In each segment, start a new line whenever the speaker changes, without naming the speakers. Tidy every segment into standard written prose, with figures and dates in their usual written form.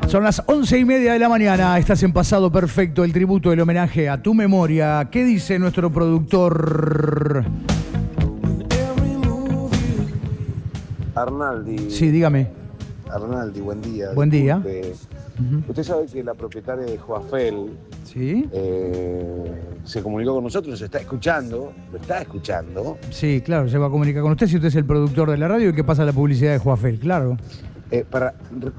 Son las 11:30 de la mañana. Estás en Pasado Perfecto, el tributo, el homenaje a tu memoria. ¿Qué dice nuestro productor?
Arnaldi.
Sí, dígame.
Arnaldi, buen día.
Buen día.
Usted sabe que la propietaria de Joafel
Sí.
Se comunicó con nosotros, lo está escuchando.
Sí, claro, se va a comunicar con usted si usted es el productor de la radio y que pasa la publicidad de Joafel, claro.
Para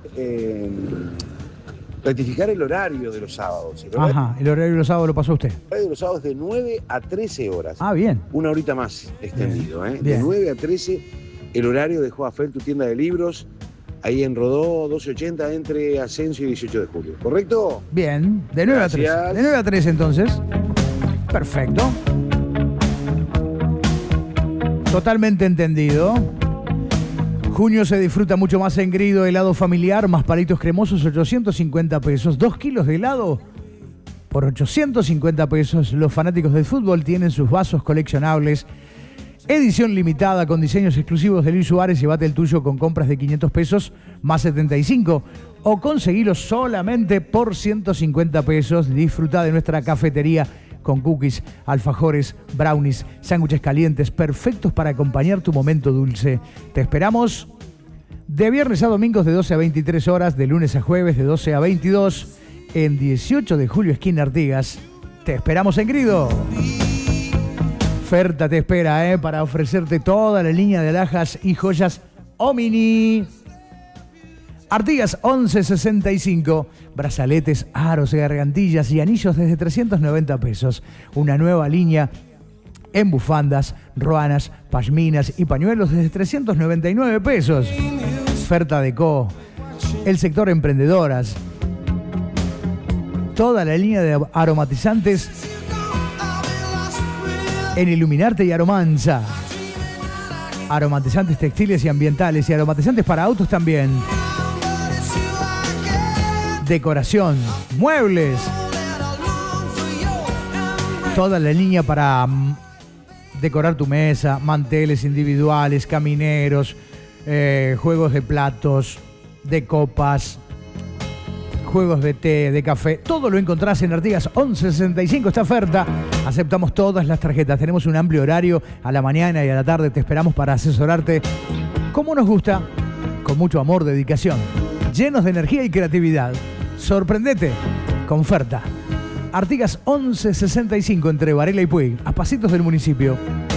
rectificar el horario de los sábados.
Ajá, el horario de los sábados lo pasó usted.
El horario de los sábados es de 9 a 13 horas.
Ah, bien.
Una horita más extendido,
Bien.
De 9 a 13, el horario de Joafel, tu tienda de libros, ahí en Rodó 1280, entre Asensio y 18 de julio. ¿Correcto?
Bien, de 9 a 13. De 9 a 13 entonces. Perfecto. Totalmente entendido. Junio se disfruta mucho más en Grido, helado familiar, más palitos cremosos, 850 pesos. 2 kilos de helado por 850 pesos. Los fanáticos del fútbol tienen sus vasos coleccionables. Edición limitada con diseños exclusivos de Luis Suárez. Llévate el tuyo con compras de 500 pesos más 75. O conseguilo solamente por 150 pesos. Disfruta de nuestra cafetería con cookies, alfajores, brownies, sándwiches calientes, perfectos para acompañar tu momento dulce. Te esperamos de viernes a domingos de 12 a 23 horas, de lunes a jueves de 12 a 22, en 18 de julio, esquina Artigas. Te esperamos en Grido. Ferta te espera, para ofrecerte toda la línea de alhajas y joyas Omni. Artigas 1165, brazaletes, aros, gargantillas y anillos desde 390 pesos. Una nueva línea en bufandas, ruanas, pashminas y pañuelos desde 399 pesos. Ferta Deco, el sector emprendedoras. Toda la línea de aromatizantes en Iluminarte y Aromanza. Aromatizantes textiles y ambientales y aromatizantes para autos también. Decoración, muebles, toda la línea para decorar tu mesa, manteles individuales, camineros, juegos de platos, de copas, juegos de té, de café. Todo lo encontrás en Artigas 1165, esta oferta. Aceptamos todas las tarjetas. Tenemos un amplio horario a la mañana y a la tarde. Te esperamos para asesorarte como nos gusta, con mucho amor, dedicación, llenos de energía y creatividad. Sorprendete con Ferta. Artigas 1165 entre Varela y Puig, a pasitos del municipio.